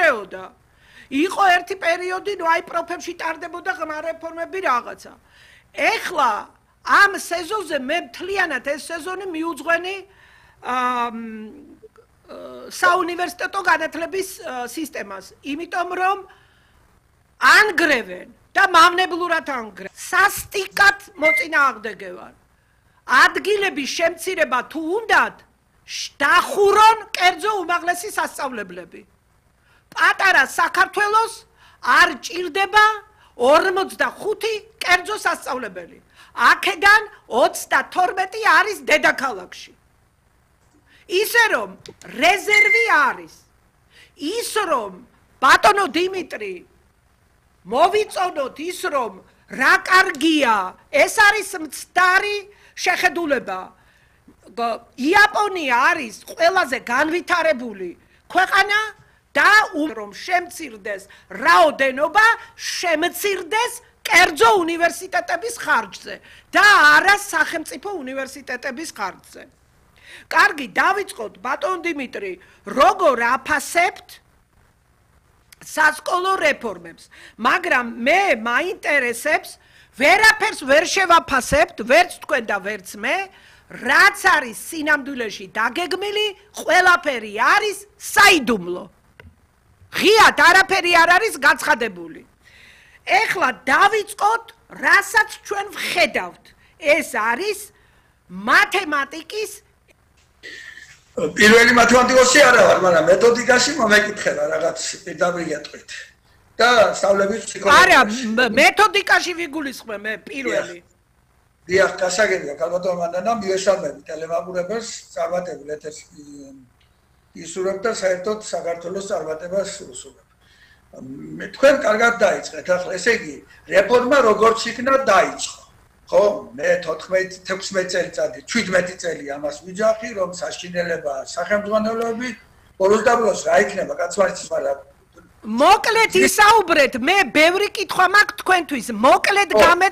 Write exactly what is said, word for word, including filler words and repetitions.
მოკრეოდა. იყო ერთი პერიოდი, ნუ აი პროფებში ტარდებოდა ღრმა რეფორმები რაღაცა. ეხლა ამ სეზონზე მე მთლიანად ეს სეზონი მიუძღვენი საუნივერსიტეტო განათლების სისტემას, იმიტომ რომ ანგრევენ და მავნებლურად ანგრევენ. სასტიკად მოწინააღმდეგე ვარ. ადგილების შემცირება თუ უნდათ, დახურონ კერძო უმაღლესი სასწავლებლები. პატარა საქართველოს არ ჭირდება ორმოცდახუთი კერძო სასწავლებელი. აქედან ოცდათორმეტი არის დედაქალაქში. ისე რომ რეზერვი არის. ის რომ ბატონო დიმიტრი მოვიწონოთ ის რომ რა კარგია, ეს არის მცდარი შეხედულება. იაპონია არის ყველაზე განვითარებული ქვეყანა და რომ შემცირდეს რაოდენობა, შემცირდეს კერძო უნივერსიტეტების ხარჯზე და არა სახელმწიფო უნივერსიტეტების ხარჯზე. კარგი, დავიწყოთ ბატონ დიმიტრი, როგორ აფასებთ სასკოლო რეფორმებს, მაგრამ მე მაინტერესებს, ვერაფერს ვერ შევაფასებთ, ვერც თქვენ და ვერც მე, რაც არის სინამდვილეში დაგეგმილი, ყველაფერი არის საიდუმლო. ღიად არაფერი არ არის გაცხადებული. ეხლა დავიწყოთ, რასაც ჩვენ ვხედავთ. ეს არის მათემატიკის პირველი მათემატიკოსი არა ვარ, მაგრამ მეთოდიკაში მომეკითხება რაღაც პირდაპირ ეთქვით. და სწავლების ფსიქოლოგია. არა, მეთოდიკაში ვიგულისხმე მე პირველი. დიახ, გასაგებია, ქალბატონო მანდანა მივესალმები ტელემაყურებელს, წარმატებულ ეთერს ისურვებ და საერთოდ საქართველოს წარმატებას უსურვებ. მე თქვენ კარგად დაიწყეთ, ახლა ესე იგი, რეფორმა როგორც იქნა დაიწყო. ხო, მე თოთხმეტი თექვსმეტი წელიწადი, შვიდმეტი წელი ამას ვიჯახი, რომ საშინელება სახელმძღვანელოები ბოლოს და ბოლოს რა იქნება, კაცმარიცის მაგრამ მოკლედ ისაუბრეთ, მე ბევრი კითხვა მაქვს თქვენთვის. მოკლედ გამეთ